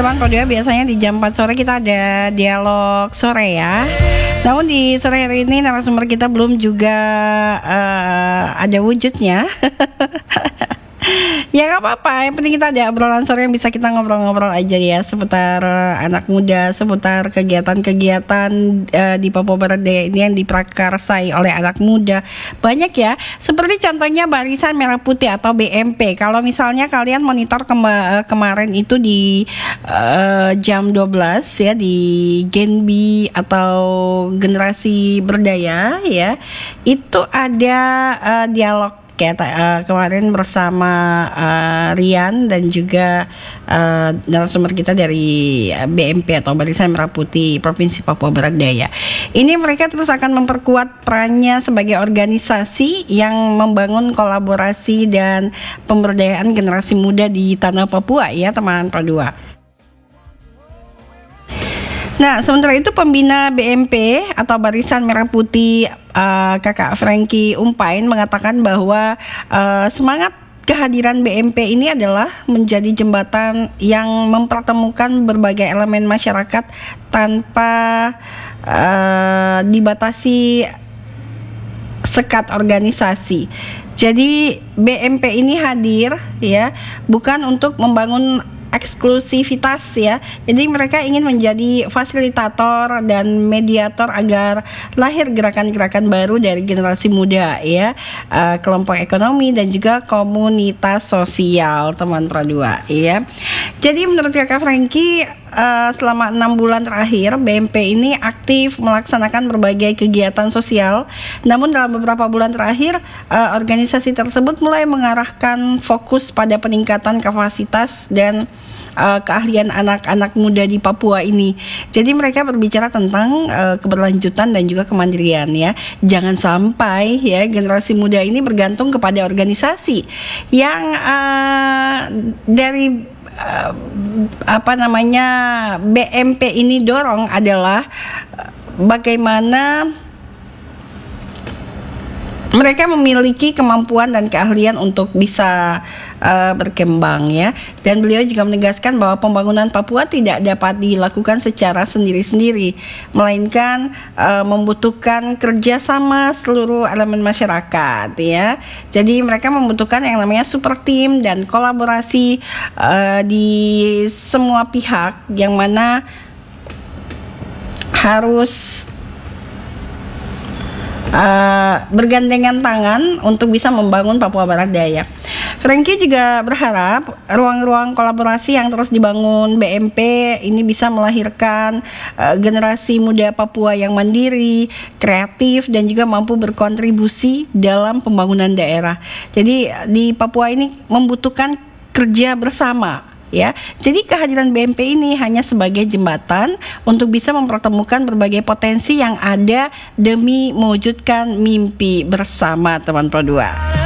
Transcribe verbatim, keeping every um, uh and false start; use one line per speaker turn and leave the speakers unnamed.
Teman Pro dua, biasanya di jam empat sore kita ada dialog sore ya. Namun di sore hari ini narasumber kita belum juga uh, ada wujudnya. Ya gak apa-apa, yang penting kita ada obrolan sore yang bisa kita ngobrol-ngobrol aja ya seputar uh, anak muda, seputar kegiatan-kegiatan uh, di Papua Barat Daya ini yang diprakarsai oleh anak muda. Banyak ya, seperti contohnya Barisan Merah Putih atau B M P. Kalau misalnya kalian monitor kema- kemarin itu di uh, jam dua belas ya, di Genbi atau Generasi Berdaya ya, itu ada uh, dialog kayak uh, kemarin bersama uh, Rian dan juga uh, narasumber kita dari B M P atau Barisan Merah Putih Provinsi Papua Barat Daya. Ini mereka terus akan memperkuat perannya sebagai organisasi yang membangun kolaborasi dan pemberdayaan generasi muda di tanah Papua ya teman Pro dua. Nah, sementara itu pembina B M P atau Barisan Merah Putih uh, Kakak Frankie Umpain mengatakan bahwa uh, semangat kehadiran B M P ini adalah menjadi jembatan yang mempertemukan berbagai elemen masyarakat tanpa uh, dibatasi sekat organisasi. Jadi B M P ini hadir ya bukan untuk membangun eksklusivitas ya. Jadi mereka ingin menjadi fasilitator dan mediator agar lahir gerakan-gerakan baru dari generasi muda ya, uh, kelompok ekonomi dan juga komunitas sosial teman Pro dua ya. Jadi menurut Kakak Frankie, uh, selama enam bulan terakhir B M P ini aktif melaksanakan berbagai kegiatan sosial. Namun dalam beberapa bulan terakhir uh, organisasi tersebut mulai mengarahkan fokus pada peningkatan kapasitas dan Uh, keahlian anak-anak muda di Papua ini. Jadi mereka berbicara tentang uh, keberlanjutan dan juga kemandirian ya. Jangan sampai ya generasi muda ini bergantung kepada organisasi yang uh, dari uh, apa namanya B M P ini dorong adalah uh, bagaimana mereka memiliki kemampuan dan keahlian untuk bisa uh, berkembang ya. Dan beliau juga menegaskan bahwa pembangunan Papua tidak dapat dilakukan secara sendiri-sendiri, melainkan uh, membutuhkan kerjasama seluruh elemen masyarakat ya. Jadi mereka membutuhkan yang namanya super team dan kolaborasi uh, di semua pihak yang mana harus Uh, bergandengan tangan untuk bisa membangun Papua Barat Daya. Frankie juga berharap ruang-ruang kolaborasi yang terus dibangun B M P ini bisa melahirkan uh, generasi muda Papua yang mandiri, kreatif dan juga mampu berkontribusi dalam pembangunan daerah. Jadi di Papua ini membutuhkan kerja bersama. Ya, jadi kehadiran B M P ini hanya sebagai jembatan untuk bisa mempertemukan berbagai potensi yang ada demi mewujudkan mimpi bersama teman Pro dua.